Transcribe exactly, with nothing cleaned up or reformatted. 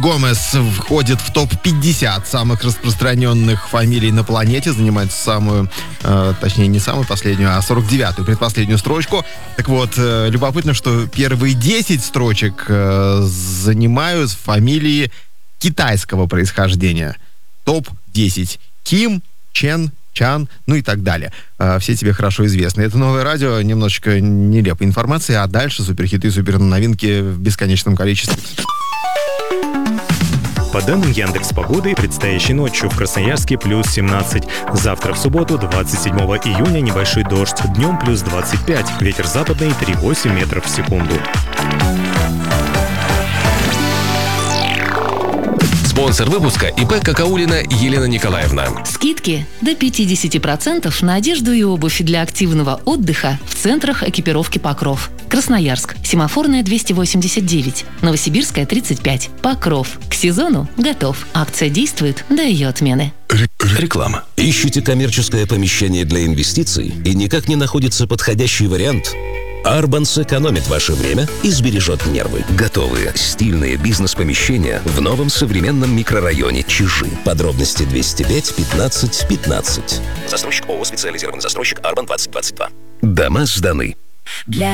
Гомес входит в топ пятьдесят самых распространенных фамилий на планете, занимает самую, э, точнее не самую последнюю, а сорок девятую, предпоследнюю строчку. Так вот, э, любопытно, что первые десять строчек э, занимают фамилии китайского происхождения. топ десять. Ким, Чен, Чан, ну и так далее. Э, все тебе хорошо известны. Это новое радио, немножечко нелепой информации, а дальше суперхиты, суперновинки в бесконечном количестве. По данным Яндекс.Погоды, предстоящей ночью в Красноярске плюс семнадцать. Завтра в субботу, двадцать седьмого июня, небольшой дождь. Днем плюс двадцать пять. Ветер западный три целых восемь десятых метров в секунду. Спонсор выпуска ИП Какаулина Елена Николаевна. Скидки до пятьдесят процентов на одежду и обувь для активного отдыха в центрах экипировки «Покров». Красноярск. Семафорная двести восемьдесят девять. Новосибирская тридцать пять. Покров. К сезону готов. Акция действует до ее отмены. Реклама. Ищете коммерческое помещение для инвестиций и никак не находится подходящий вариант? Арбан сэкономит ваше время и сбережет нервы. Готовые стильные бизнес-помещения в новом современном микрорайоне Чижи. Подробности двести пять пятнадцать пятнадцать. Застройщик ООО «Специализированный застройщик Арбан двадцать двадцать два». Дома сданы. Для